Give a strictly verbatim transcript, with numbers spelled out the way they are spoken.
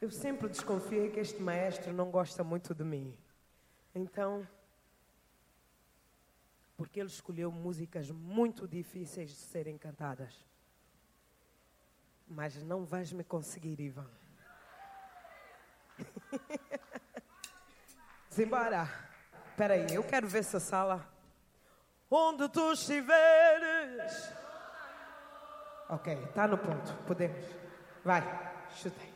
Eu sempre desconfiei que este maestro não gosta muito de mim. Então, porque ele escolheu músicas muito difíceis de serem cantadas. Mas não vais me conseguir, Ivan. Simbora. Espera aí, eu quero ver essa sala. Onde tu estiveres. Ok, está no ponto. Podemos. Vai, chutei.